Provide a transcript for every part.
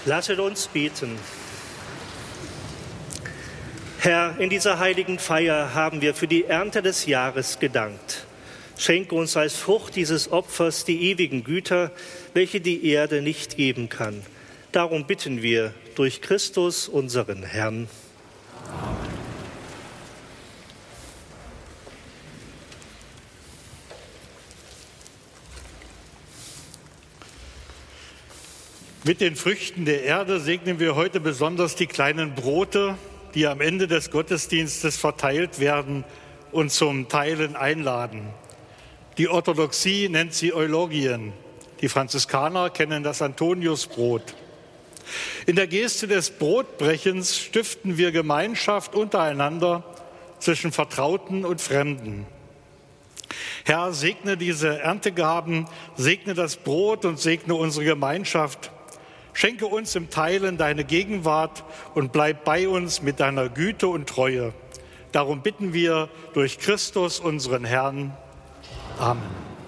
Lasset uns beten. Herr, in dieser heiligen Feier haben wir für die Ernte des Jahres gedankt. Schenke uns als Frucht dieses Opfers die ewigen Güter, welche die Erde nicht geben kann. Darum bitten wir durch Christus, unseren Herrn. Amen. Mit den Früchten der Erde segnen wir heute besonders die kleinen Brote, die am Ende des Gottesdienstes verteilt werden und zum Teilen einladen. Die Orthodoxie nennt sie Eulogien. Die Franziskaner kennen das Antoniusbrot. In der Geste des Brotbrechens stiften wir Gemeinschaft untereinander zwischen Vertrauten und Fremden. Herr, segne diese Erntegaben, segne das Brot und segne unsere Gemeinschaft. Schenke uns im Teilen deine Gegenwart und bleib bei uns mit deiner Güte und Treue. Darum bitten wir durch Christus, unseren Herrn. Amen.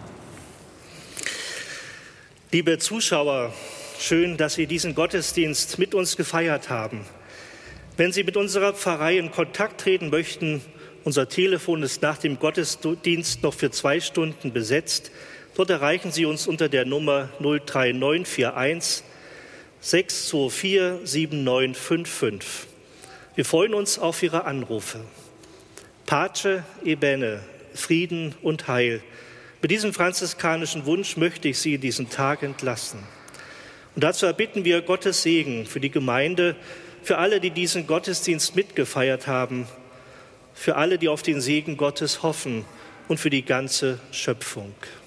Liebe Zuschauer, schön, dass Sie diesen Gottesdienst mit uns gefeiert haben. Wenn Sie mit unserer Pfarrei in Kontakt treten möchten, unser Telefon ist nach dem Gottesdienst noch für 2 Stunden besetzt. Dort erreichen Sie uns unter der Nummer 03941 624 7955. Wir freuen uns auf Ihre Anrufe. Pace e bene, Frieden und Heil. Mit diesem franziskanischen Wunsch möchte ich Sie diesen Tag entlassen. Und dazu erbitten wir Gottes Segen für die Gemeinde, für alle, die diesen Gottesdienst mitgefeiert haben, für alle, die auf den Segen Gottes hoffen und für die ganze Schöpfung.